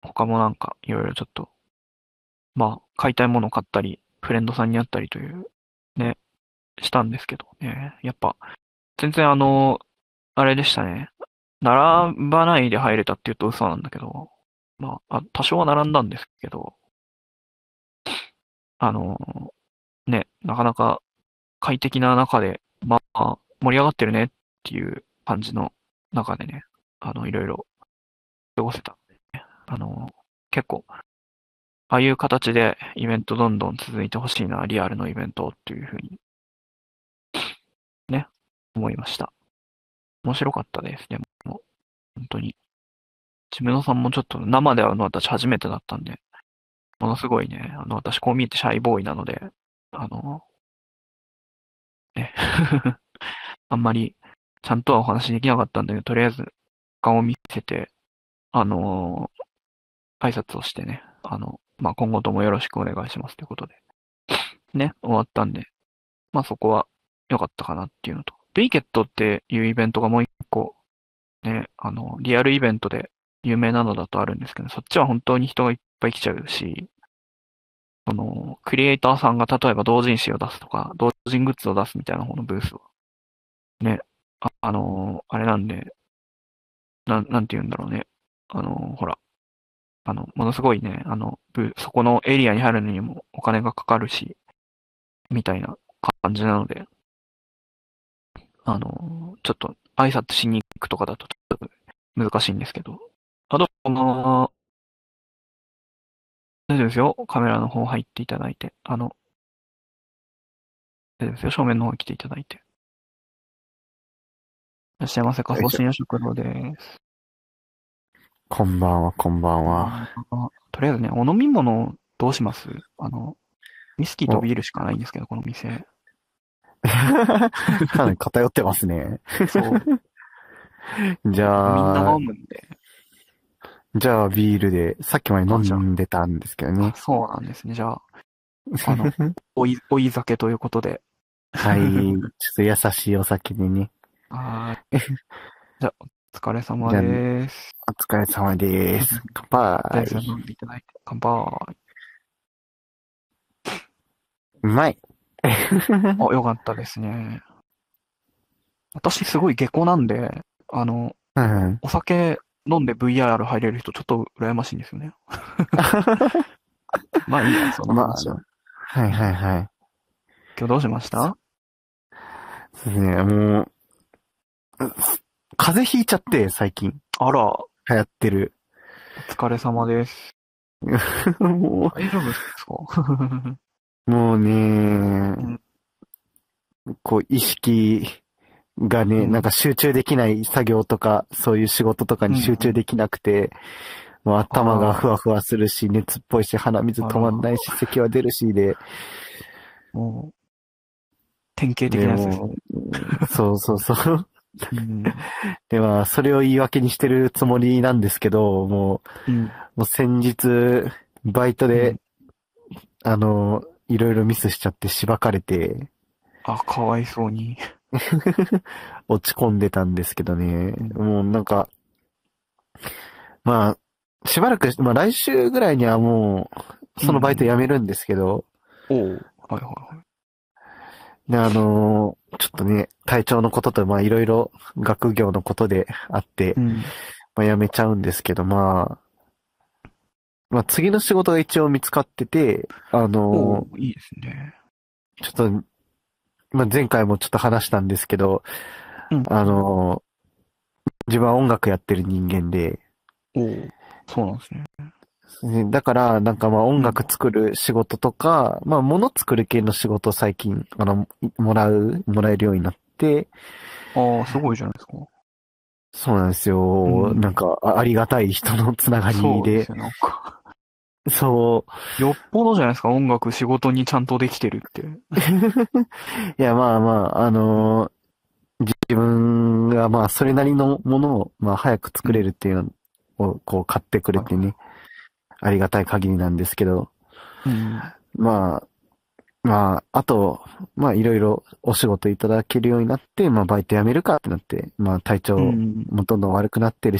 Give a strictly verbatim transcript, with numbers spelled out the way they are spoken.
他もなんかいろいろちょっと、まあ、買いたいものを買ったり、フレンドさんに会ったりという、ね、したんですけどね。やっぱ、全然あの、あれでしたね。並ばないで入れたって言うと嘘なんだけど、まあ、あ多少は並んだんですけど、あの、ね、なかなか快適な中で、まあ、盛り上がってるねっていう感じの中でね、あの、いろいろ過ごせたんでね。あの、結構、ああいう形でイベントどんどん続いてほしいな、リアルのイベントっていうふうにね、思いました。面白かったですね、もう、本当に。ちむのさんもちょっと生で会うの私初めてだったんで、ものすごいね、あの、私こう見えてシャイボーイなので、あの、ね、あんまりちゃんとはお話できなかったんだけど、とりあえず顔を見せて、あの挨拶をしてね、あの、まあ、今後ともよろしくお願いしますということで、ね、終わったんで、まあ、そこは良かったかなっていうのと、ベイケットっていうイベントがもう一個、ね、あの、リアルイベントで有名なのだとあるんですけど、そっちは本当に人がいっぱい来ちゃうし、その、クリエイターさんが例えば同人誌を出すとか、同人グッズを出すみたいな方のブースを、ね、あ、あのあれなんで、なん、なんて言うんだろうね。あのほら、あの、ものすごいね、あの、ブそこのエリアに入るのにもお金がかかるし、みたいな感じなので、あの、ちょっと挨拶しに行くとかだとちょっと難しいんですけど、あと、この、大丈夫ですよ。カメラの方入っていただいて、あの、大丈夫ですよ。正面の方に来ていただいて。いらっしゃいませ。仮よいしょ。 想深夜食堂です。 こんばんは、こんばんは。 まあ、とりあえずね、お飲み物どうします？あの、ウイスキーとお、 ビールしかないんですけど、この店。 かなり偏ってますね。 そう。 じ結構みんなゃあ、 飲むんで。 じゃあビールで、さっきまで飲あ、じゃんでたんですけどあ、あ、 ね。 そうなんですね。じゃあ、あの、おい、おい酒ということで。 はい、ちょっと優しいお酒でね。 はーい。じゃあ、お疲れ様じゃあ、 です。 お疲れ様です。乾杯。 じゃあ、それ飲んでいただいて、乾杯。 うまい。 あ、よかったですね。私すごい下戸なんで、あの、 うん。 お酒飲んで ブイアール 入れる人ちょっと羨ましいんですよね。まあいいや、そのまあ、あ話は。 の、はいはいはい。 今日どうしましそた？ うですね、もう、風邪ひいちゃって、最近。 あら、 流行ってる。 お疲れ様です。 も大丈夫ですか？ う、もうね、 うん、 こう、意識がね、なんうん、 か集中できない作業とか、そういう仕事とかにうん、うん。 集中できなくて、もう頭がふあわふわするし、熱っぽいし、鼻水ら、あ止まんないら、 し、咳は出るしで、 もう、典型的でなやつですね。 も、そうそうそう。 うん、 で、まあ、それを言い訳にしてるつもりなんですけど、もうん、 う、もう先日、バイトで、 うん。 あの、いろいろミスしちゃってしばかれて、 あ、かわいそうに。 落ち込んでたんですけどね、 うん、 もうなんか、まあ、しばらく、まあ来週ぐらいにはもう、 うん、うそのバイトん。 辞めるんですけど、 おう、はいはいはい。 で、あのーちょっとね、体調のことと、まあいろいろ学業のことであって、 うん。 まあ辞めちゃうんですけど、まあ、まあ次の仕事が一応見つかってて、あのおう、いいですね。 ーちょっと、まあ前回もちょっと話したんですけど、 うん。 あのー自分は音楽やってる人間で、 おう、そうなんですね。 ねだから、なんかまあ音うん。 楽作る仕事とか、まあ物作る系の仕事を最近、あの、もらう、もらえるようになって、 ああ、すごいじゃないですか。 そうなんですよ。なんうん。 か、あありがたい人のつながりで、 そうですよ、なんか。 そよっぽどじゃないですか、音楽仕事にちゃんとできてるって。 う。いや、まあまあ、あうん。 のー自分がまあ、それなりのものを、まあ、早くうん。 作れるっていうのを、こう、買ってくれはいはてね、ありがたい限りなんですけど、 い。うん。 まあ、まあ、あと、まあ、いろいろお仕事いただけるようになって、まあ、バイト辞めるかってなって、まあ、体調うん。 もどんどん悪くなってる